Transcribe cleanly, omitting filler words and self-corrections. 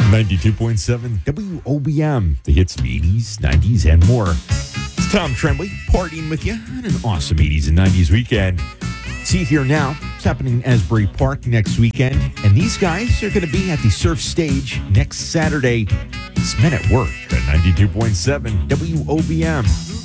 92.7 WOBM, the hits of 80s, 90s, and more. It's Tom Tremblay partying with you on an awesome 80s and 90s weekend. See Here Now. It's happening in Asbury Park next weekend. And these guys are going to be at the Surf Stage next Saturday. It's Men at Work at 92.7 WOBM.